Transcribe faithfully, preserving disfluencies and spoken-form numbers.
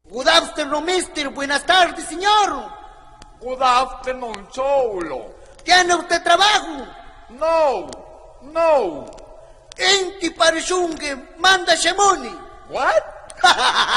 Good afternoon, mister. Buenas tardes, señor. Good afternoon, Cholo. ¿Tiene usted trabajo? No, no. Enti parishunge manda shemoni. What?